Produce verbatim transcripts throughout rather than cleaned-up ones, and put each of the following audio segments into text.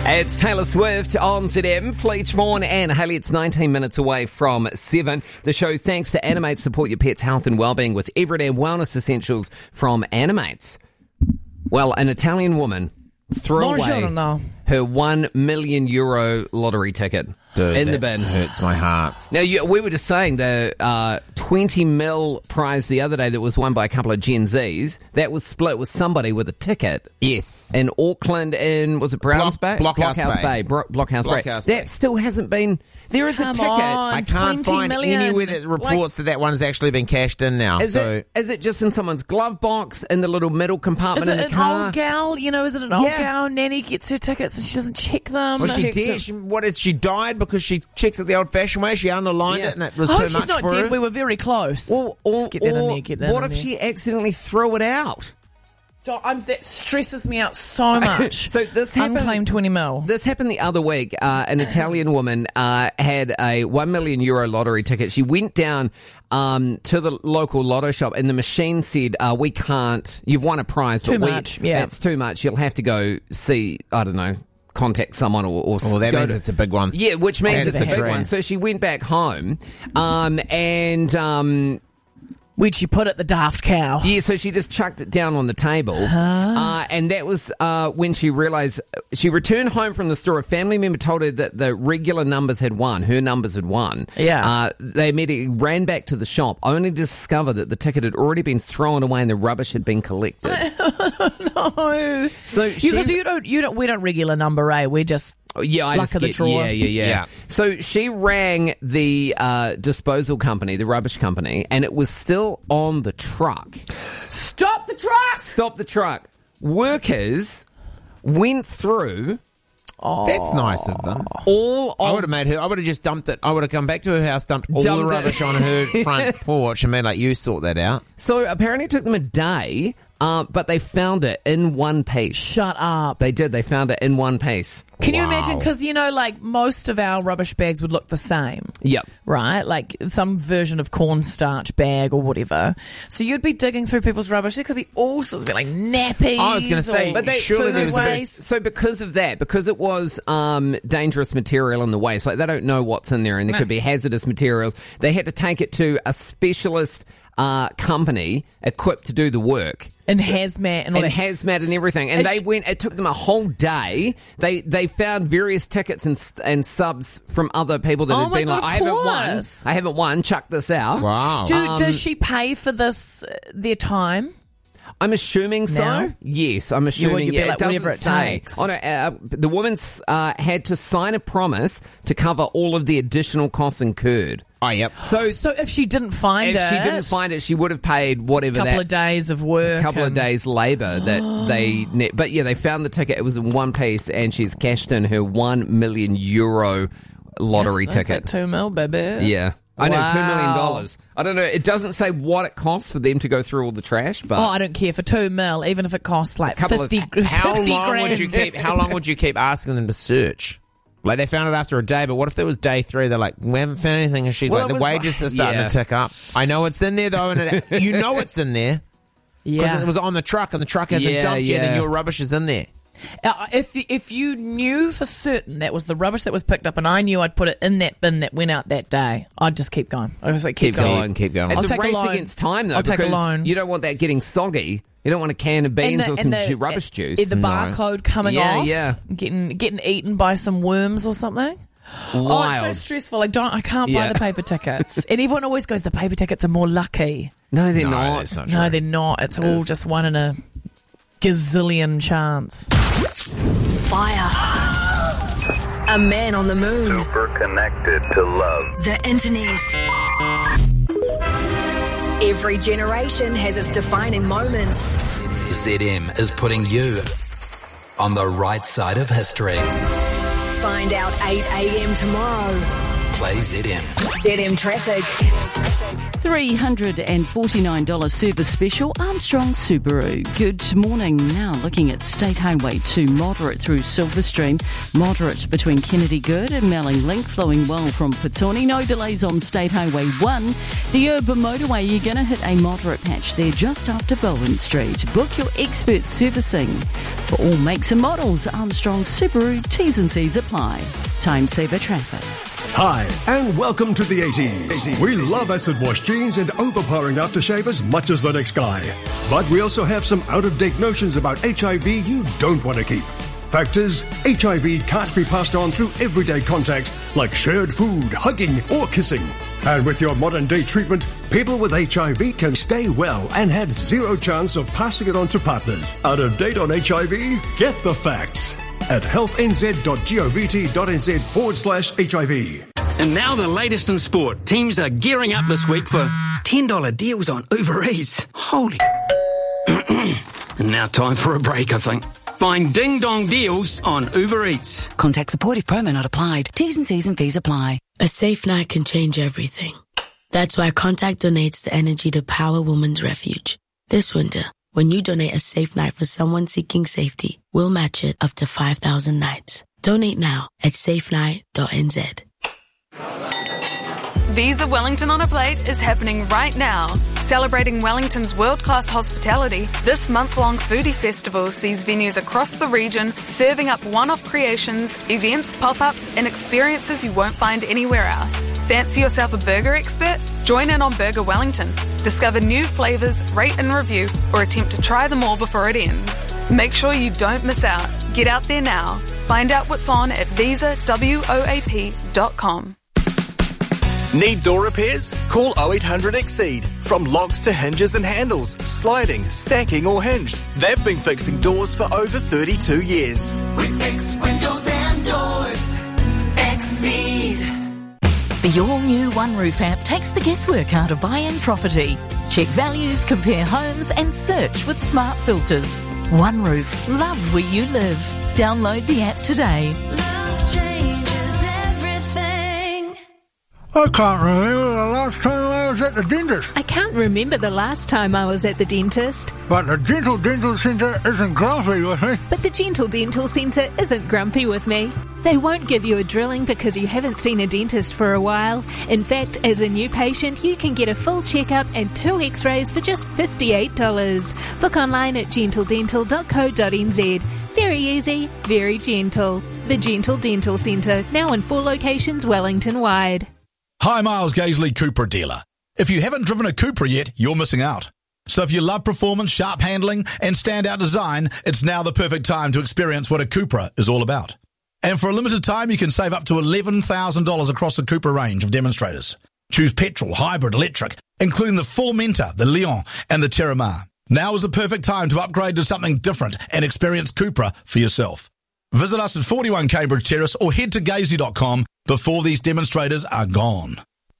It's Taylor Swift on Z M. Fleet Vaughan and Haley. It's nineteen minutes away from seven. The show thanks to Animates. Support your pet's health and well-being with everyday wellness essentials from Animates. Well, an Italian woman threw Buongiorno. away her one million euro lottery ticket. Dude, in that the bin. Hurts my heart. Now, you, we were just saying the uh, twenty mil prize the other day that was won by a couple of Gen Zs, that was split with somebody with a ticket. Yes. In Auckland, in, was it Browns Block- Bay? Blockhouse Blockhouse Bay. Bay. Bro- Blockhouse, Blockhouse Bay. Bay. That still hasn't been... There is Come a ticket. on. I can't twenty find million. anywhere that reports that that one's actually been cashed in now. Is, so it, is it just in someone's glove box, in the little middle compartment Is in it the an car? old gal? You know, is it an old Yeah. gal? Nanny gets her tickets and she doesn't check them. was she checks dead? it. She, what is she died because she checks it the old-fashioned way? She underlined Yeah. it and it was oh, too she's much not for dead. her? We were very close. Or, or, Just get that in or there, get that what in if there. she accidentally threw it out? Do- I'm, that stresses me out so much. So this happened- Unclaimed twenty mil. This happened the other week. Uh, an Italian woman uh, had a one million euro lottery ticket. She went down um, to the local lotto shop and the machine said, uh, we can't, you've won a prize. Too but we- much, yeah. It's too much. You'll have to go see, I don't know, contact someone or, or Well, that go means to- it's a big one. Yeah, which means That's it's a the big dream. one. So she went back home um, and... Um, Where'd she put it? The daft cow. Yeah, so she just chucked it down on the table. Uh, and that was uh, when she realised she returned home from the store. A family member told her that the regular numbers had won. Her numbers had won. Yeah. Uh, they immediately ran back to the shop, only to discover that the ticket had already been thrown away and the rubbish had been collected. No. So she, Because you, don't, you don't, we don't regular number, eh? We're just yeah, I luck just of the get, draw. yeah, yeah, yeah, Yeah. So she rang the uh, disposal company, the rubbish company, and it was still on the truck. stop the truck. Stop the truck. Workers went through That's nice of them. all of I would have made her. I would have just dumped it. I would have come back to her house, dumped all Dumped the it. rubbish on her front porch, and been like, "You sort that out." So apparently it took them a day, uh, but they found it in one piece. Shut up. They did. They found it in one piece. Can you Wow. imagine? Because, you know, like most of our rubbish bags would look the same. Yep. Right? Like some version of cornstarch bag or whatever. So you'd be digging through people's rubbish. There could be all sorts of like nappies. I was gonna say, or but they- so surely food there was a bit- waste. So because of that, because it was um, dangerous material in the waste, like they don't know what's in there, and there could be hazardous materials, they had to take it to a specialist uh, company equipped to do the work. And hazmat and all And that. hazmat and everything, and Is they she- went. It took them a whole day. They they found various tickets and and subs from other people that Oh had my been God, like, of "I haven't won. course. I haven't won. Chuck this out." Wow. Do, um, does she pay for this, uh, their time? I'm assuming so. Now? Yes, I'm assuming. you'd be yeah, like, it doesn't whatever it say. takes. Oh, no, uh, the woman uh, had to sign a promise to cover all of the additional costs incurred. Oh, yep. So, So if she didn't find if it, she didn't find it, she would have paid whatever a couple that of days of work. couple of and- days labour that they. Ne- but yeah, they found the ticket. It was in one piece, and she's cashed in her one million euro lottery That's- that's ticket. like two mil, baby. Yeah. I know, two million Wow. dollars. I don't know. It doesn't say what it costs for them to go through all the trash, but Oh, I don't care for two mil, even if it costs like Couple of- fifty. How fifty long grand. would you keep? How long would you keep asking them to search? Like they found it after a day, but what if there was day three? They're like, we haven't found anything, and she's Well, like, it the was wages like- are starting yeah. to tick up. I know it's in there though, and it, you know it's in there because Yeah. it was on the truck, and the truck hasn't Yeah, dumped yet, and yeah. your rubbish is in there. Uh, if if you knew for certain that was the rubbish that was picked up, and I knew I'd put it in that bin that went out that day, I'd just keep going. I was like, keep, keep going. going. keep going. It's I'll a take a race loan. against time, though, I'll take a because loan. you don't want that getting soggy. You don't want a can of beans or some ju- rubbish juice. and the No. barcode coming Yeah, off, yeah. getting getting eaten by some worms or something. Oh, Wild. it's so stressful. I don't. I can't Yeah. buy the paper tickets. And everyone always goes, the paper tickets are more lucky. No, they're No, not. that's not No, true. they're not. It's all just one in a gazillion chance. Fire. A man on the moon. Super connected to love. The internet. Every generation has its defining moments. Z M is putting you on the right side of history. Find out eight a.m. tomorrow Play Z M. Z M traffic. three hundred forty-nine dollars service special, Armstrong Subaru. Good morning. Now looking at State Highway two, moderate through Silverstream, moderate between Kennedy Good and Melling Link, flowing well from Petone. No delays on State Highway one. The Urban Motorway, you're going to hit a moderate patch there just after Bowen Street. Book your expert servicing for all makes and models. Armstrong Subaru, T's and C's apply. Time saver traffic. Hi, and welcome to the eighties. We love acid wash jeans and overpowering aftershave as much as the next guy. But we also have some out-of-date notions about H I V you don't want to keep. Fact is, H I V can't be passed on through everyday contact like shared food, hugging, or kissing. And with your modern-day treatment, people with H I V can stay well and have zero chance of passing it on to partners. Out of date on H I V? Get the facts at healthnz.govt.nz forward slash HIV. And now the latest in sport. Teams are gearing up this week for ten dollars deals on Uber Eats. Holy. And now time for a break, I think. Find Ding Dong deals on Uber Eats. Contact support if promo not applied. T's and C's and fees apply. A safe night can change everything. That's why Contact donates the energy to Power Women's Refuge. This winter, when you donate a safe night for someone seeking safety, we'll match it up to five thousand nights. Donate now at safe night dot n z. Visa Wellington on a Plate is happening right now. Celebrating Wellington's world-class hospitality, this month-long foodie festival sees venues across the region serving up one-off creations, events, pop-ups, and experiences you won't find anywhere else. Fancy yourself a burger expert? Join in on Burger Wellington. Discover new flavours, rate and review, or attempt to try them all before it ends. Make sure you don't miss out. Get out there now. Find out what's on at visa wap dot com. Need door repairs? Call oh eight hundred exceed. From locks to hinges and handles, sliding, stacking or hinged, they've been fixing doors for over thirty-two years. We fix windows and doors. Exceed. The all-new One Roof app takes the guesswork out of buying property. Check values, compare homes and search with smart filters. One Roof. Love where you live. Download the app today. Love changes everything. I can't remember the last time I was at the dentist. I can't remember the last time I was at the dentist. But the Gentle Dental Centre isn't grumpy with me. But the Gentle Dental Centre isn't grumpy with me. They won't give you a drilling because you haven't seen a dentist for a while. In fact, as a new patient, you can get a full checkup and two x-rays for just fifty-eight dollars. Book online at gentle dental dot co dot n z. Very easy, very gentle. The Gentle Dental Centre, now in four locations Wellington-wide. Hi, Miles Gaisley, Cupra dealer. If you haven't driven a Cupra yet, you're missing out. So if you love performance, sharp handling, and standout design, it's now the perfect time to experience what a Cupra is all about. And for a limited time, you can save up to eleven thousand dollars across the Cupra range of demonstrators. Choose petrol, hybrid, electric, including the Formentor, the Leon, and the Terramar. Now is the perfect time to upgrade to something different and experience Cupra for yourself. Visit us at forty-one Cambridge Terrace or head to gazy dot com before these demonstrators are gone.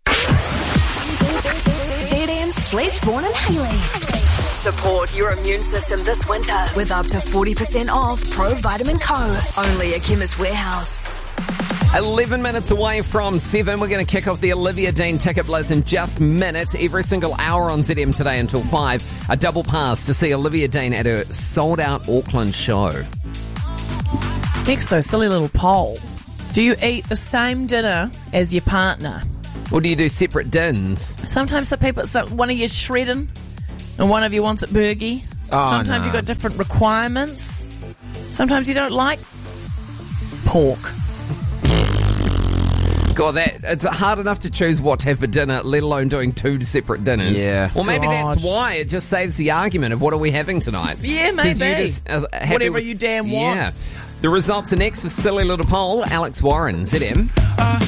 Z M's Fletchborn and Haley. Support your immune system this winter with up to forty percent off Pro Vitamin Co. Only at Chemist Warehouse. eleven minutes away from seven. We're going to kick off the Olivia Dean Ticket Blitz in just minutes. Every single hour on Z M today until five. A double pass to see Olivia Dean at her sold-out Auckland show. Next, though, silly little poll. Do you eat the same dinner as your partner? Or do you do separate dins? Sometimes the people, so one of you's shredding and one of you wants it burgy. Oh, Sometimes no. you've got different requirements. Sometimes you don't like pork. God, that it's hard enough to choose what to have for dinner, let alone doing two separate dinners. Yeah. Well, maybe Gosh. that's why it just saves the argument of what are we having tonight. Yeah, 'Cause maybe. you just, uh, happy Whatever with- you damn want. Yeah. The results are next for Silly Little Poll. Alex Warren, Z M.